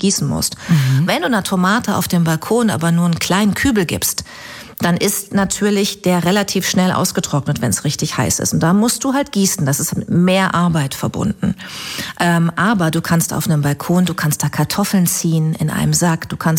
gießen musst. Wenn du einer Tomate auf dem Balkon aber nur einen kleinen Kübel gibst, dann ist natürlich der relativ schnell ausgetrocknet, wenn es richtig heiß ist. Und da musst du halt gießen. Das ist mit mehr Arbeit verbunden. Aber du kannst auf einem Balkon, du kannst da Kartoffeln ziehen in einem Sack, du kannst